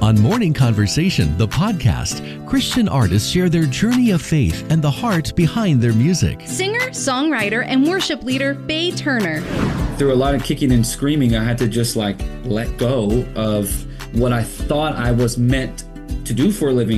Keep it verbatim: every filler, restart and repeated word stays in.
On Morning Conversation, the podcast, Christian artists share their journey of faith and the heart behind their music. Singer, songwriter, and worship leader Faye Turner. Through a lot of kicking and screaming, I had to just like let go of what I thought I was meant to do for a living.